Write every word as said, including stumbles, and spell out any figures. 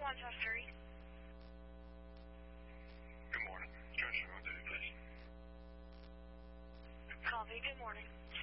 one five three. Good morning. Transfer on duty, please. Copy. Good morning.